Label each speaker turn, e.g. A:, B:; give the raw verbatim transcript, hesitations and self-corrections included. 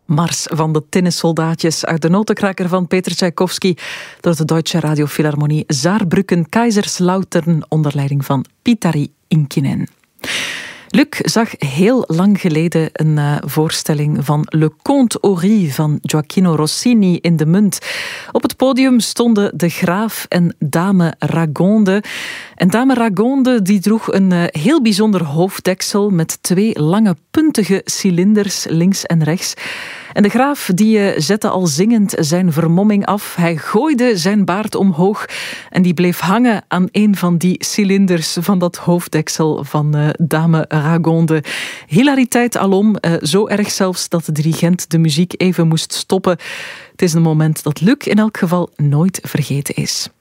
A: Mars van de Tinnen Soldaatjes uit de Notenkraker van Peter Tchaikovsky door de Deutsche Radiophilharmonie Saarbrücken-Kaiserslautern onder leiding van Pietari Inkinen. Luc zag heel lang geleden een uh, voorstelling van Le Conte Horry van Gioacchino Rossini in de Munt. Op het podium stonden de graaf en dame Ragonde. En dame Ragonde die droeg een uh, heel bijzonder hoofddeksel met twee lange puntige cilinders links en rechts. En de graaf die uh, zette al zingend zijn vermomming af. Hij gooide zijn baard omhoog en die bleef hangen aan een van die cilinders van dat hoofddeksel van uh, dame Ragonde. Hilariteit alom, uh, zo erg zelfs dat de dirigent de muziek even moest stoppen. Het is een moment dat Luc in elk geval nooit vergeten is.